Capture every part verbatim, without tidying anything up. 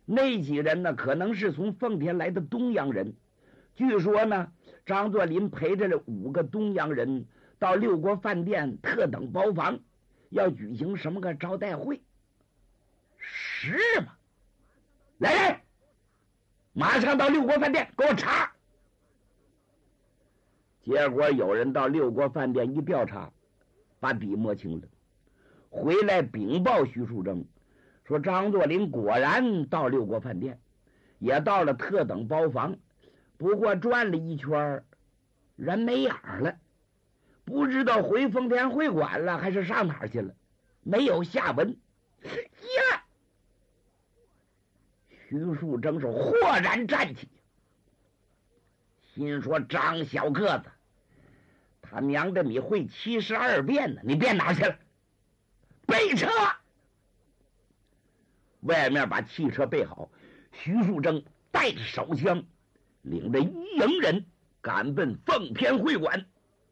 那几人呢，可能是从奉天来的东洋人。据说呢，张作霖陪着这五个东洋人到六国饭店特等包房，要举行什么个招待会。是吗？来人，马上到六国饭店给我查。结果有人到六国饭店一调查，把底摸清了，回来禀报徐树铮说，张作霖果然到六国饭店，也到了特等包房，不过转了一圈人没影了，不知道回奉天会馆了还是上哪儿去了，没有下文。呀！徐树铮是豁然站起，心说张小个子，他娘的你会七十二变呢，你变哪去了？备车！外面把汽车备好，徐树铮带着手枪，领着一营人赶奔奉天会馆。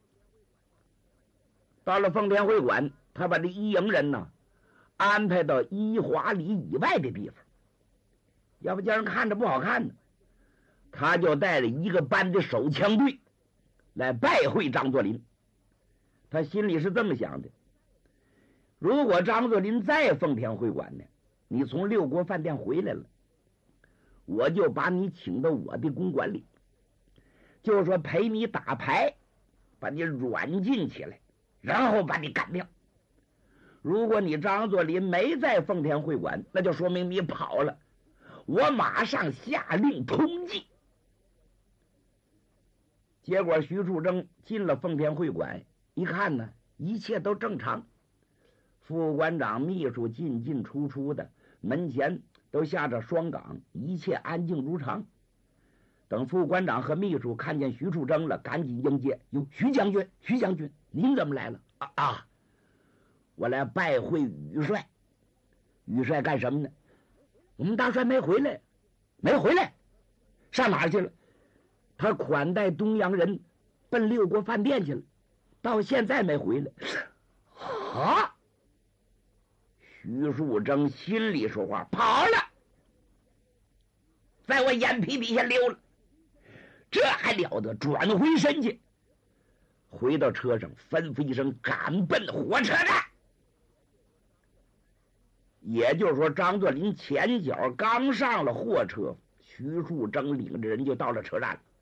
到了奉天会馆，他把这一营人呢安排到一华里以外的地方，要不叫人看着不好看呢。他就带着一个班的手枪队来拜会张作霖。他心里是这么想的，如果张作霖在奉天会馆呢，你从六国饭店回来了，我就把你请到我的公馆里，就说陪你打牌，把你软禁起来，然后把你干掉。如果你张作霖没在奉天会馆，那就说明你跑了，我马上下令通缉。结果徐树铮进了奉天会馆，一看呢，一切都正常，副馆长秘书进进出出的，门前都下着双岗，一切安静如常。等副馆长和秘书看见徐树铮了，赶紧迎接：“哟，徐将军，徐将军，您怎么来了？”啊啊，我来拜会羽帅。羽帅干什么呢？我们大帅没回来，没回来，上哪儿去了？他款待东洋人，奔六国饭店去了，到现在没回来。啊！徐树铮心里说话，跑了，在我眼皮底下溜了，这还了得？转回身去，回到车上，吩咐一声，赶奔火车站。也就是说，张作霖前脚刚上了货车，徐树铮领着人就到了车站了。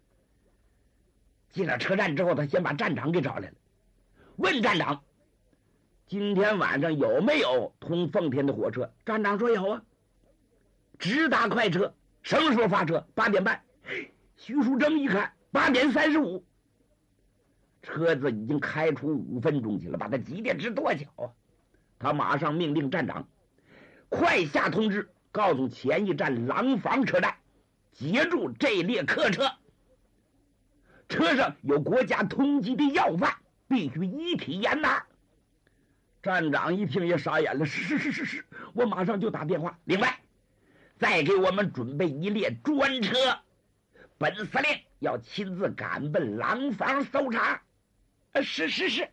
进了车站之后，他先把站长给找来了，问站长今天晚上有没有通奉天的火车？站长说有啊，直达快车，什么时候发车？八点半。徐树铮一看，八点三十五，车子已经开出五分钟去了，把他急得直跺脚啊！他马上命令站长快下通知，告诉前一站廊坊车站截住这列客车，车上有国家通缉的要犯，必须一体严拿。站长一听也傻眼了，是是是是是，我马上就打电话。另外，再给我们准备一列专车，本司令要亲自赶奔廊坊搜查。呃，是是是。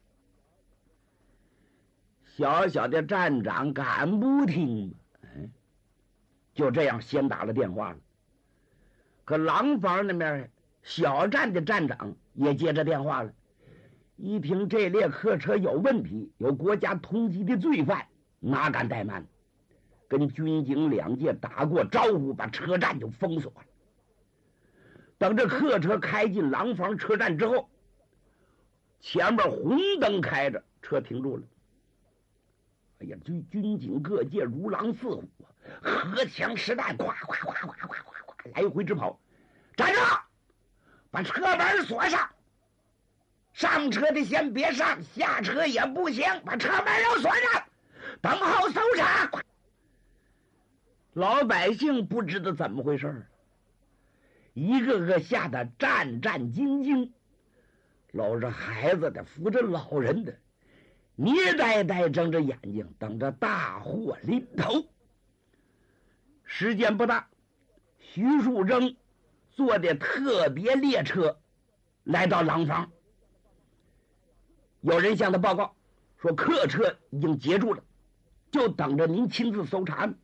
小小的站长敢不听吗？哎，就这样先打了电话了。可廊坊那边小站的站长也接着电话了，一听这列客车有问题，有国家通缉的罪犯，哪敢怠慢，跟军警两界打过招呼，把车站就封锁了。等这客车开进廊坊车站之后，前面红灯开着，车停住了。哎呀，军军警各界如狼似虎啊，荷枪实弹，咵咵咵咵咵咵咵来回直跑。站住！把车门锁上，上车的先别上，下车也不行，把车门又锁上，等候搜查。老百姓不知道怎么回事，一个个吓得战战兢兢，搂着孩子的，扶着老人的，捏呆呆睁着眼睛，等着大祸临头。时间不大，徐树铮坐的特别列车来到廊坊，有人向他报告说客车已经截住了，就等着您亲自搜查呢。